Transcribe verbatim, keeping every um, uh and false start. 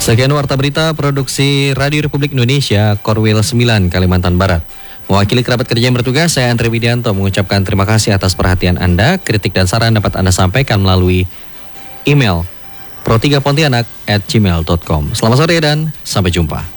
Sekian Warta Berita Produksi Radio Republik Indonesia, Korwil sembilan, Kalimantan Barat. Mewakili kerabat kerja yang bertugas, saya Andre Widianto mengucapkan terima kasih atas perhatian Anda. Kritik dan saran dapat Anda sampaikan melalui email pro tiga pontianak at gmail dot com. Selamat sore dan sampai jumpa.